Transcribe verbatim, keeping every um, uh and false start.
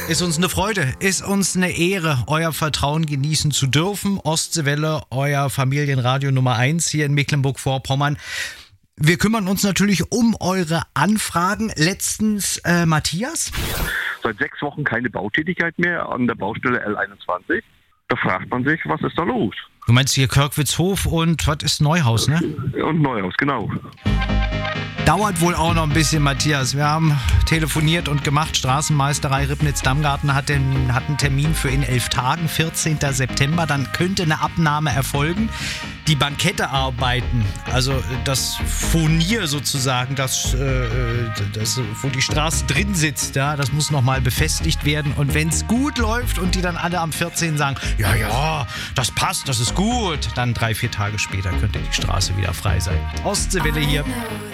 ist uns eine Freude, ist uns eine Ehre, euer Vertrauen genießen zu dürfen. Ostseewelle, euer Familienradio Nummer eins hier in Mecklenburg-Vorpommern. Wir kümmern uns natürlich um eure Anfragen. Letztens äh, Matthias? Seit sechs Wochen keine Bautätigkeit mehr an der Baustelle L einundzwanzig. Da fragt man sich, was ist da los? Du meinst hier Körkwitzhof und was ist Neuhaus, ne? Und Neuhaus, genau. Dauert wohl auch noch ein bisschen, Matthias. Wir haben telefoniert und gemacht. Straßenmeisterei Ribnitz-Damgarten hat, den, hat einen Termin für in elf Tagen, vierzehnten September. Dann könnte eine Abnahme erfolgen. Die Bankettearbeiten, also das Furnier sozusagen, das, äh, das, wo die Straße drin sitzt, ja, das muss nochmal befestigt werden. Und wenn es gut läuft und die dann alle am vierzehnten sagen, ja, ja, das passt, das ist gut, dann drei, vier Tage später könnte die Straße wieder frei sein. Ostseewelle hier.